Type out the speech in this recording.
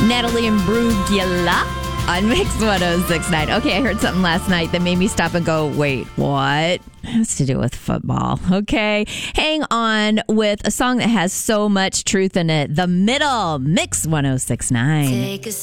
Natalie and Brugula on Mix 106.9. Okay, I heard something last night that made me stop and go, wait, what? It has to do with football. Okay, hang on with a song that has so much truth in it. The Middle, Mix 106.9. Take a